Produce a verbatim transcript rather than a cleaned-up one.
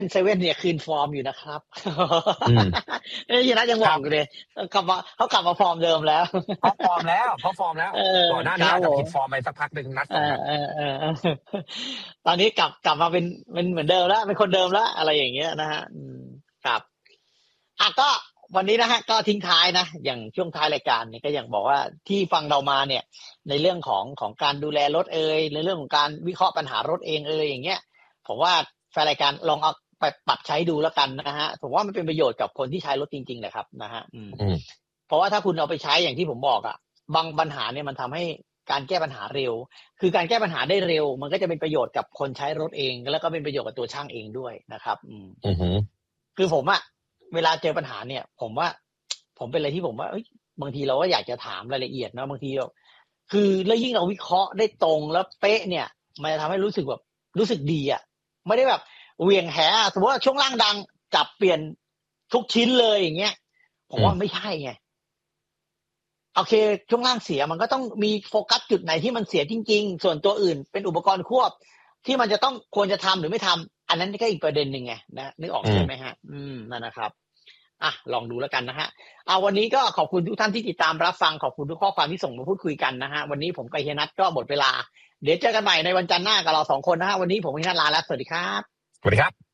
เซเว่นเนี่ยคืนฟอร์มอยู่นะครับเอ้ยยันยังบอกอยู่เลยกลับมาเขากลับมาฟอร์มเดิมแล้วเขาฟอร์มแล้วเขาฟอร์มแล้วก่อนหน้านี้อาจจะผิดฟอร์มไปสักพักหนึ่งนัดสองนัดตอนนี้กลับกลับมาเป็นเป็นเหมือนเดิมแล้วเป็นคนเดิมแล้วอะไรอย่างเงี้ยนะฮะครับอ่ะก็วันนี้นะฮะก็ทิ้งท้ายนะอย่างช่วงท้ายรายการเนี่ยก็อย่างบอกว่าที่ฟังเรามาเนี่ยในเรื่องของของการดูแลรถเอ่ยในเรื่องของการวิเคราะห์ปัญหารถเองเอ่ยอย่างเงี้ยผมว่าแฟนรายการลองเอาไปปรับใช้ดูแล้วกันนะฮะผมว่ามันเป็นประโยชน์กับคนที่ใช้รถจริงๆแหละครับนะฮะอืมเพราะว่าถ้าคุณเอาไปใช้อย่างที่ผมบอกอ่ะบางปัญหาเนี่ยมันทำให้การแก้ปัญหาเร็วคือการแก้ปัญหาได้เร็วมันก็จะเป็นประโยชน์กับคนใช้รถเองแล้วก็เป็นประโยชน์กับตัวช่างเองด้วยนะครับอืมคือผมอ่ะเวลาเจอปัญหาเนี่ยผมว่าผมเป็นอะไรที่ผมว่าเอ้ยบางทีเราก็อยากจะถามรายละเอียดนะบางทีเราคือแล้วยิ่งเราวิเคราะห์ได้ตรงแล้วเป๊ะเนี่ยมันจะทำให้รู้สึกแบบรู้สึกดีอ่ะไม่ได้แบบเวียงแหสมมติว่าช่วงล่างดังจับเปลี่ยนทุกชิ้นเลยอย่างเงี้ยผมว่าไม่ใช่ไงโอเคช่วงล่างเสียมันก็ต้องมีโฟกัสจุดไหนที่มันเสียจริงๆส่วนตัวอื่นเป็นอุปกรณ์ควบที่มันจะต้องควรจะทำหรือไม่ทำอันนั้นก็อีกประเด็นหนึ่งไงนะนึกออกใช่ไหมฮะอืมนั่นนะครับอ่ะลองดูแล้วกันนะฮะเอาวันนี้ก็ขอบคุณทุกท่านที่ติดตามรับฟังขอบคุณทุกข้อความที่ส่งมาพูดคุยกันนะฮะวันนี้ผมกับเฮียนัทก็หมดเวลาเดี๋ยวเจอกันใหม่ในวันจันทร์หน้ากับเราสองคนนะฮะวันนี้ผมกับเฮียนัทลาแล้วสวัสดีครับสวัสดีครับ